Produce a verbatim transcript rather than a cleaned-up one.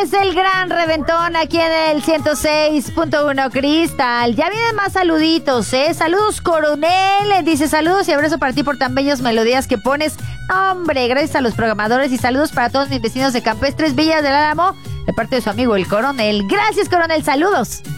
es el gran reventón aquí en el ciento seis punto uno Cristal. Ya vienen más saluditos, ¿eh? Saludos, coronel. Dice saludos y abrazo para ti por tan bellas melodías que pones. Hombre, gracias a los programadores y saludos para todos mis vecinos de Campestres Villas del Álamo, de parte de su amigo el coronel. Gracias, coronel, saludos.